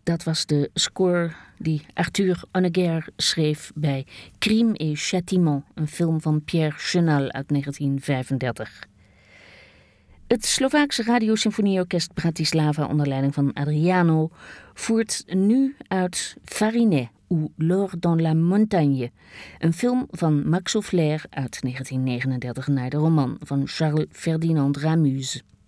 Dat was de score die Arthur Honegger schreef bij Crime et Châtiment, een film van Pierre Chenal uit 1935. Het Slovaakse Radiosymfonieorkest Bratislava onder leiding van Adriano voert nu uit Farinet ou L'or dans la montagne, een film van Max Auflair uit 1939 naar de roman van Charles Ferdinand Ramuz.